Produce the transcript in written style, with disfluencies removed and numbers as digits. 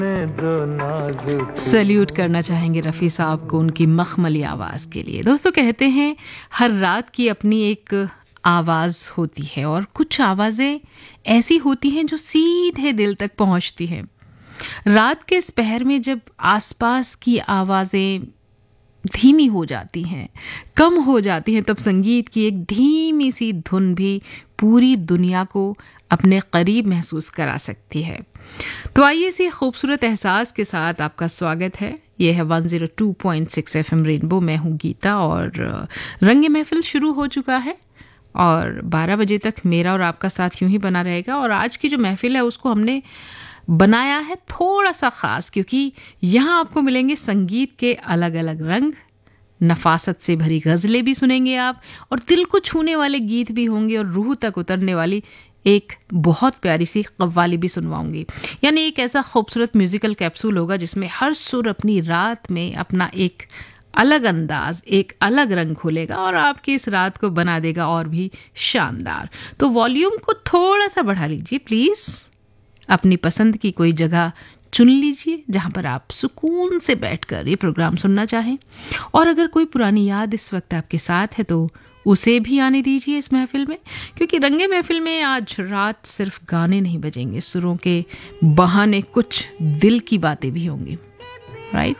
Salute करना चाहेंगे रफ़ी साहब को उनकी मखमली आवाज़ के लिए। दोस्तों, कहते हैं हर रात की अपनी एक आवाज़ होती है और कुछ आवाज़ें ऐसी होती हैं जो सीधे दिल तक पहुंचती हैं। रात के इस पहर में जब आसपास की आवाज़ें धीमी हो जाती हैं, कम हो जाती हैं, तब संगीत की एक धीमी सी धुन भी पूरी दुनिया को अपने करीब महसूस करा सकती है। तो आइए इसी खूबसूरत एहसास के साथ आपका स्वागत है। यह है 102.6 FM रेनबो। मैं हूँ गीता और रंग महफिल शुरू हो चुका है और 12 बजे तक मेरा और आपका साथ यूं ही बना रहेगा। और आज की जो महफिल है उसको हमने बनाया है थोड़ा सा ख़ास, क्योंकि यहाँ आपको मिलेंगे संगीत के अलग अलग रंग, नफासत से भरी गज़लें भी सुनेंगे आप, और दिल को छूने वाले गीत भी होंगे और रूह तक उतरने वाली एक बहुत प्यारी सी कव्वाली भी सुनवाऊंगी। यानी एक ऐसा खूबसूरत म्यूज़िकल कैप्सूल होगा जिसमें हर सुर अपनी रात में अपना एक अलग अंदाज, एक अलग रंग खोलेगा और आपकी इस रात को बना देगा और भी शानदार। तो वॉल्यूम को थोड़ा सा बढ़ा लीजिए प्लीज़, अपनी पसंद की कोई जगह चुन लीजिए जहाँ पर आप सुकून से बैठकर ये प्रोग्राम सुनना चाहें। और अगर कोई पुरानी याद इस वक्त आपके साथ है तो उसे भी आने दीजिए इस महफिल में, क्योंकि रंगे महफिल में आज रात सिर्फ गाने नहीं बजेंगे, सुरों के बहाने कुछ दिल की बातें भी होंगी। राइट?